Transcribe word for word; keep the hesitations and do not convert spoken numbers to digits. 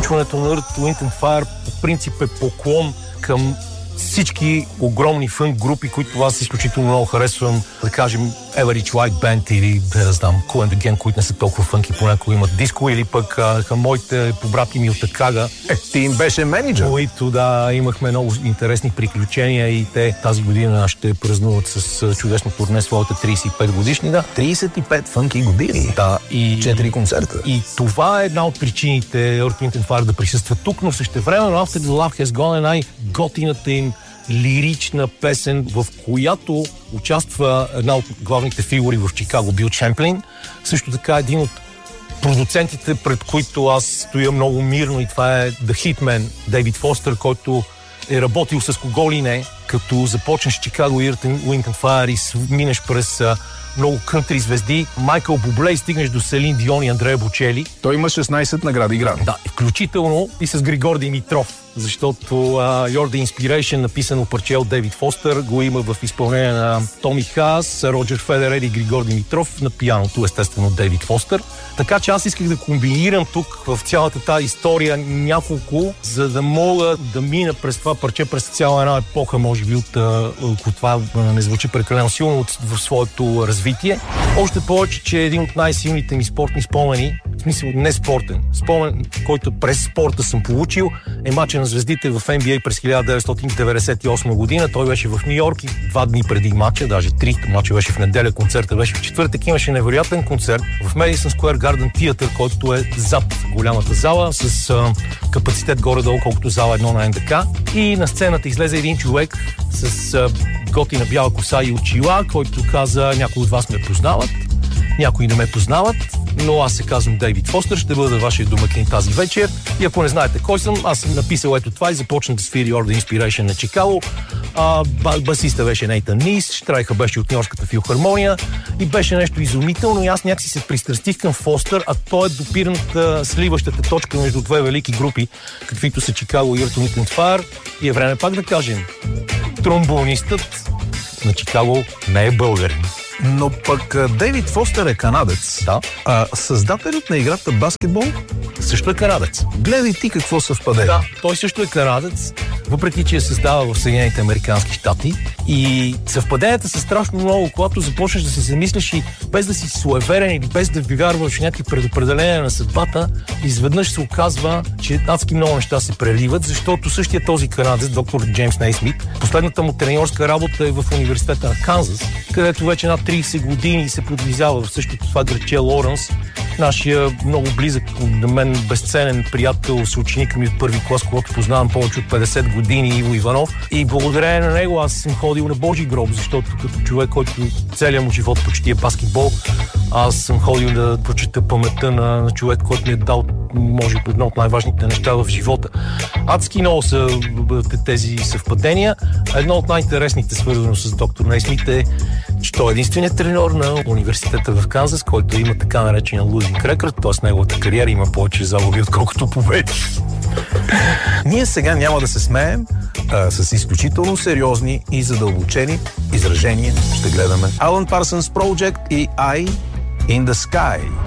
Включването на Earth, Wind and Fire по принцип е поклон към всички огромни фънк групи, които аз изключително много харесвам, да кажем Average White Band или да знам Kool and the Gang, които не са толкова фънки, понякога имат диско, или пък а, към моите побратими от Акага. Е, ти им беше менеджер. Които, да, имахме много интересни приключения и те тази година ще празнуват с чудесно турне своята трийсет и пет годишнина. трийсет и пет фънки години. Да, и четири концерта. И това е една от причините Earth, Wind and Fire да присъства тук, но същевременно After the Love Has Gone е най-готината им лирична песен, в която участва една от главните фигури в Чикаго, Бил Чемплин. Също така един от продуцентите, пред които аз стоя много мирно, и това е The Hitman, Дейвид Фостер, който е работил с кого ли не, като започнеш Чикаго, Earth, Wind and Fire и минеш през много кънтри звезди, Майкъл Бубле, и стигнеш до Селин Дион и Андрея Бочели. Той има шестнайсет награди Грами. Да, включително и с Григор Димитров, защото uh, You're the Inspiration, написано парче от Дейвид Фостер, го има в изпълнение на Томи Хаас, Роджер Федерер и Григор Димитров, на пианото, естествено, Дейвид Фостер. Така че аз исках да комбинирам тук в цялата тази история няколко, за да мога да мина през това парче, през цяла една епоха, може би, от, ако това не звучи прекалено силно, от, в своето развитие. Още повече, че е един от най-силните ми спортни спомени, в смисъл не спортен, спомен, който през спорта съм получил, е мача на звездите в Н Б А през хиляда деветстотин деветдесет и осма година. Той беше в Ню Йорк и два дни преди мача, даже три, мача беше в неделя, концерта беше в четвъртък. Имаше невероятен концерт в Madison Square Garden Theater, който е зад голямата зала, с а, капацитет горе-долу, колкото зала едно на Н Д К. И на сцената излезе един човек с а, готина бяла коса и очила, който каза: някои от вас ме познават, някои не ме познават, но аз се казвам Дейвид Фостер, ще бъда вашия домакин тази вечер. И ако не знаете кой съм, аз съм написал ето това и започна да свири You're the Inspiration на Чикаго. А, басиста беше Нейтан Нис, Штрайха беше от Нью-Йоркската филхармония и беше нещо изумително, и аз някакси се пристрастих към Фостер, а той е допирната, сливащата точка между две велики групи, каквито са Чикаго и Earth, Wind and Fire. И е време пак да кажем, тромбонистът на Чикаго не е българин. Но пък Дейвид Фостер е канадец. Да. А създателят на играта баскетбол също е канадец. Гледай ти какво съвпадение. Да, той също е канадец, въпреки че е създава в Съединените американски щати. И съвпаденията са страшно много, когато започнеш да се замислиш и без да си суеверен или без да вярваш в някакви предопределения на съдбата, изведнъж се оказва, че адски много неща се преливат, защото същия този канадец, доктор Джеймс Нейсмит, последната му треньорска работа е в университета на Канзас, където вече над трийсет години се подвизава в същото това градче Лоренс, нашия много близък на мен безценен приятел, съученик ми от първи клас, когато познавам повече от петдесет години, Иво Иванов. И благодарение на него аз съм ходил на Божи гроб, защото като човек, който целият му живот почти е баскетбол, аз съм ходил да прочета паметта на, на човек, който ми е дал, може би, едно от най-важните неща в живота. Адски много са тези съвпадения. Едно от най-интересните, свързано с доктор Нейсмит, е, че той е единственият треньор на университета в Канзас, който има така наречен losing record, т.е. неговата кариера има повече загуби, отколкото победи. Ние сега няма да се смеем, а, с изключително сериозни и задълбочени изражения ще гледаме Alan Parsons Project и Eye in the Sky.